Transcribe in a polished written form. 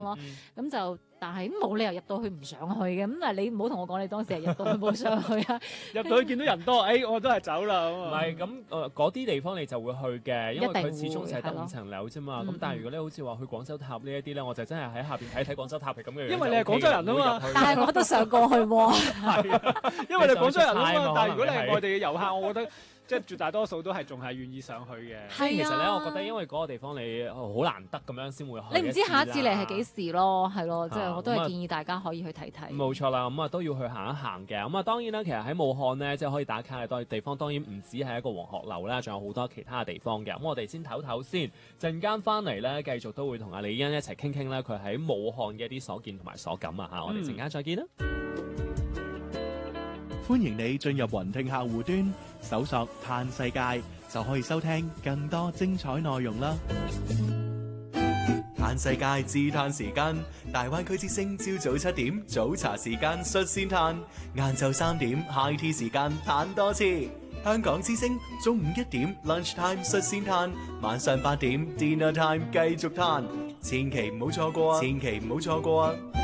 咯。咁就但係冇理由入到去唔上去嘅。咁但係你唔好同我講你當時係入到去冇上去啊。 入到去見到人多，我都係走啦。 唔係咁嗰啲地方你就會去嘅，因為佢始終就係得5層樓啫嘛。咁但係如果你好似話去廣州塔呢一啲咧，我就真係喺下邊睇廣州塔係咁嘅樣。 因為你係廣州人啊嘛。 但係我都上過去喎。 係啊，因為你係廣州人啊嘛。但係如果你係外地嘅遊客，我覺得。即係絕大多數都係仲係願意上去嘅。 係啊， 其實咧，我覺得因為嗰個地方你好難得咁樣先會去。 你唔知下一次嚟係幾時咯，係咯，即係我都係建議大家可以去睇睇。 冇錯啦，咁都要去行一行嘅。咁當然啦，其實喺武漢呢，即係可以打卡嘅地方，當然唔止係一個黃鶴樓啦，仲有好多其他嘅地方嘅。咁我哋先唞唞先，陣間翻嚟咧，繼續都會同阿李欣一齊傾傾咧，佢喺武漢嘅一啲所見同埋所感啊嚇。我哋陣間再見啦。 歡迎你進入雲聽客戶端，搜索嘆世界，就可以收聽更多精彩內容啦。嘆世界自嘆時間，大灣區之聲朝早7點早茶時間率先嘆，晏晝3點 high tea 時間嘆多次。香港之聲中午1點 lunch time 率先嘆，晚上8點 dinner time 繼續嘆，千祈唔好錯過啊！千祈唔好錯過啊！